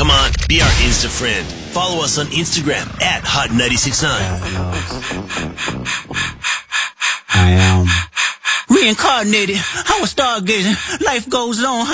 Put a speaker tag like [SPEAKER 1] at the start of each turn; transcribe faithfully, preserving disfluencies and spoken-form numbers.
[SPEAKER 1] Come on, be our Insta friend. Follow us on Instagram at Hot nine six nine.
[SPEAKER 2] I am reincarnated. I was stargazing. Life goes on.